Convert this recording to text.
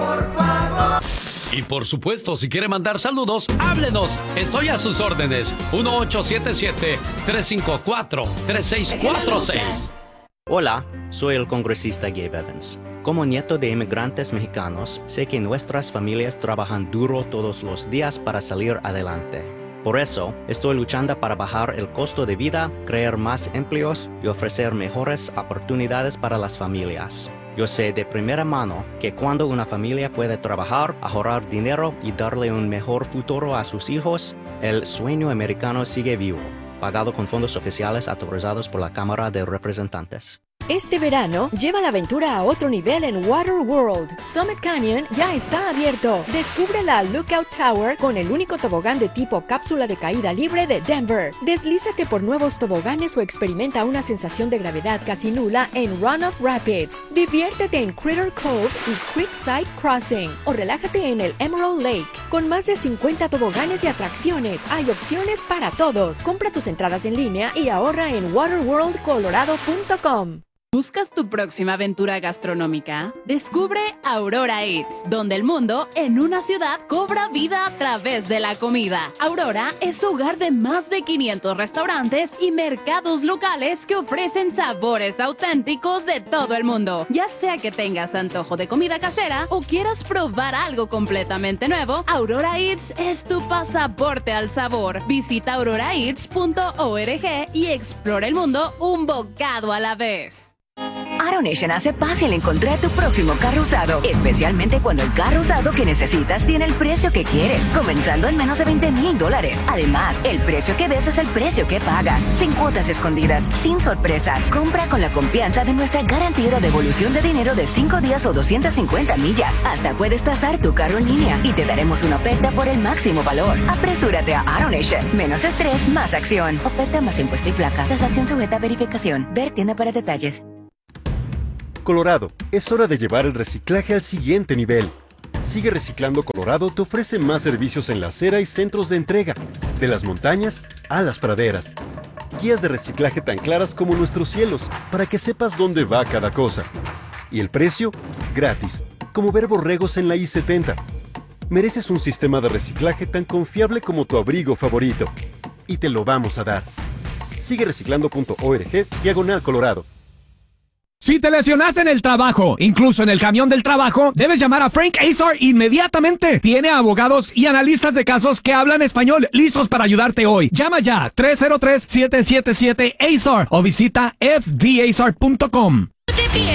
Y por supuesto, si quiere mandar saludos, háblenos. Estoy a sus órdenes. 1877-354-3646. Hola, soy el congresista Gabe Evans. Como nieto de inmigrantes mexicanos, sé que nuestras familias trabajan duro todos los días para salir adelante. Por eso, estoy luchando para bajar el costo de vida, crear más empleos y ofrecer mejores oportunidades para las familias. Yo sé de primera mano que cuando una familia puede trabajar, ahorrar dinero y darle un mejor futuro a sus hijos, el sueño americano sigue vivo, pagado con fondos oficiales autorizados por la Cámara de Representantes. Este verano, lleva la aventura a otro nivel en Waterworld. Summit Canyon ya está abierto. Descubre la Lookout Tower con el único tobogán de tipo cápsula de caída libre de Denver. Deslízate por nuevos toboganes o experimenta una sensación de gravedad casi nula en Runoff Rapids. Diviértete en Critter Cove y Creekside Crossing. O relájate en el Emerald Lake. Con más de 50 toboganes y atracciones, hay opciones para todos. Compra tus entradas en línea y ahorra en waterworldcolorado.com. ¿Buscas tu próxima aventura gastronómica? Descubre Aurora Eats, donde el mundo en una ciudad cobra vida a través de la comida. Aurora es hogar de más de 500 restaurantes y mercados locales que ofrecen sabores auténticos de todo el mundo. Ya sea que tengas antojo de comida casera o quieras probar algo completamente nuevo, Aurora Eats es tu pasaporte al sabor. Visita auroraeats.org y explora el mundo un bocado a la vez. AutoNation hace fácil encontrar tu próximo carro usado, especialmente cuando el carro usado que necesitas tiene el precio que quieres, comenzando en menos de $20,000. Además, el precio que ves es el precio que pagas, sin cuotas escondidas, sin sorpresas. Compra con la confianza de nuestra garantía de devolución de dinero de 5 días o 250 millas. Hasta puedes tasar tu carro en línea y te daremos una oferta por el máximo valor. Apresúrate a AutoNation. Menos estrés, más acción. Oferta más impuesto y placa. Tasación sujeta a verificación. Ver tienda para detalles. Colorado, es hora de llevar el reciclaje al siguiente nivel. Sigue Reciclando Colorado te ofrece más servicios en la acera y centros de entrega, de las montañas a las praderas. Guías de reciclaje tan claras como nuestros cielos, para que sepas dónde va cada cosa. Y el precio, gratis, como ver borregos en la I-70. Mereces un sistema de reciclaje tan confiable como tu abrigo favorito. Y te lo vamos a dar. Sigue reciclando.org/Colorado. Si te lesionaste en el trabajo, incluso en el camión del trabajo, debes llamar a Frank Azar inmediatamente. Tiene abogados y analistas de casos que hablan español listos para ayudarte hoy. Llama ya 303-777-AZAR o visita fdazar.com.